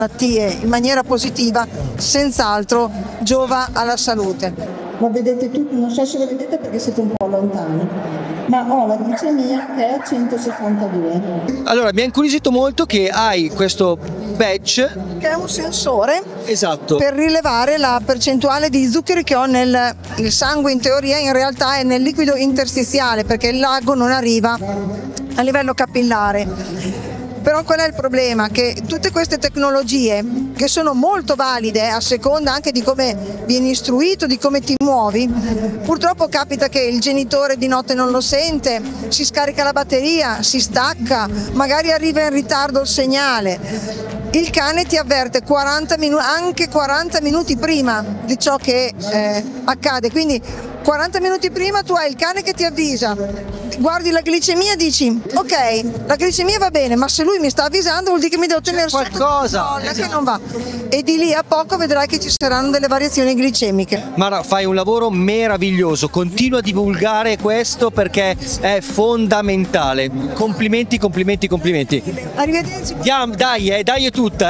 malattie in maniera positiva, senz'altro giova alla salute. Ma vedete tutti, non so se lo vedete perché siete un po' lontani, ma ho la glicemia che è a 162. Allora, mi ha incuriosito molto che hai questo badge, che è un sensore, esatto, per rilevare la percentuale di zuccheri che ho nel sangue. In teoria, in realtà è nel liquido interstiziale, perché il lago non arriva a livello capillare. Però qual è il problema? Che tutte queste tecnologie, che sono molto valide a seconda anche di come vieni istruito, di come ti muovi, purtroppo capita che il genitore di notte non lo sente, si scarica la batteria, si stacca, magari arriva in ritardo il segnale. Il cane ti avverte 40 anche 40 minuti prima di ciò che accade, quindi 40 minuti prima tu hai il cane che ti avvisa, guardi la glicemia e dici ok, la glicemia va bene, ma se lui mi sta avvisando vuol dire che mi devo tenere qualcosa che non va, e di lì a poco vedrai che ci saranno delle variazioni glicemiche. Mara, fai un lavoro meraviglioso, continua a divulgare questo perché è fondamentale. Complimenti, complimenti, complimenti. Arrivederci. Dai, è tutta.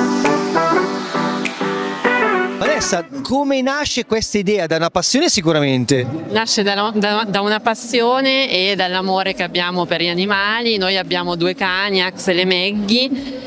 Vanessa, come nasce questa idea? Da una passione sicuramente? Nasce da una passione e dall'amore che abbiamo per gli animali. Noi abbiamo 2 cani, Axel e Maggie,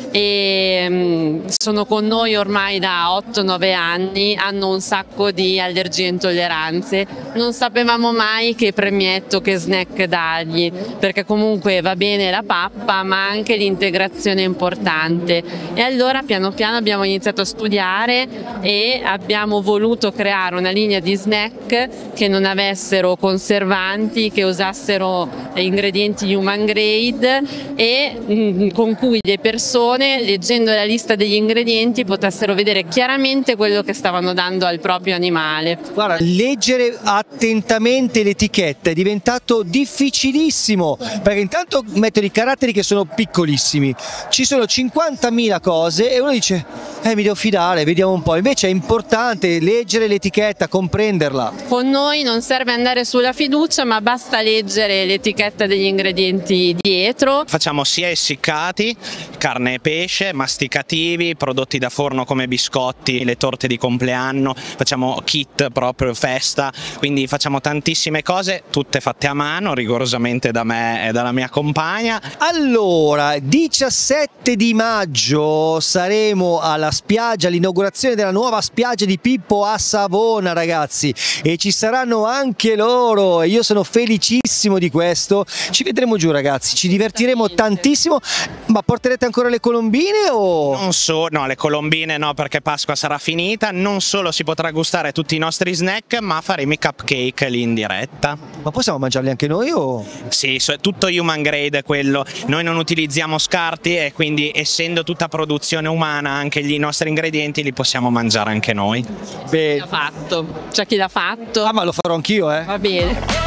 e sono con noi ormai da 8-9 anni, hanno un sacco di allergie e intolleranze. Non sapevamo mai che premietto, che snack dargli, perché comunque va bene la pappa ma anche l'integrazione è importante, e allora piano piano abbiamo iniziato a studiare e abbiamo voluto creare una linea di snack che non avessero conservanti, che usassero ingredienti human grade e con cui le persone, leggendo la lista degli ingredienti, potessero vedere chiaramente quello che stavano dando al proprio animale. Guarda, leggere attentamente l'etichetta è diventato difficilissimo, perché intanto mettono i caratteri che sono piccolissimi, ci sono 50.000 cose e uno dice mi devo fidare, vediamo un po'. Invece è importante leggere l'etichetta, comprenderla. Con noi non serve andare sulla fiducia, ma basta leggere l'etichetta degli ingredienti dietro. Facciamo sia essiccati, carne e pesce, masticativi, prodotti da forno come biscotti, le torte di compleanno, facciamo kit proprio festa, quindi facciamo tantissime cose, tutte fatte a mano, rigorosamente da me e dalla mia compagna. Allora, 17 di maggio saremo alla spiaggia, all'inaugurazione della nuova spiaggia di Pippo a Savona, ragazzi, e ci saranno anche loro e io sono felicissimo di questo. Ci vedremo giù, ragazzi, ci divertiremo tantissimo. Ma porterete ancora le colombine o? Non so, no, le colombine no, perché Pasqua sarà finita. Non solo si potrà gustare tutti i nostri snack, ma faremo i cupcake lì in diretta. Ma possiamo mangiarli anche noi o? Sì, è tutto human grade quello. Noi non utilizziamo scarti e quindi, essendo tutta produzione umana, anche i nostri ingredienti li possiamo mangiare anche noi. Beh, L'ha fatto. C'è chi l'ha fatto. ah, ma lo farò anch'io, Va bene.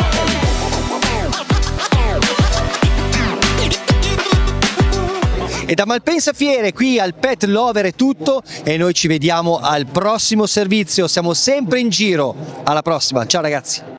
E da Malpensa Fiere qui al Pet Lover è tutto e noi ci vediamo al prossimo servizio, siamo sempre in giro. Alla prossima, ciao ragazzi.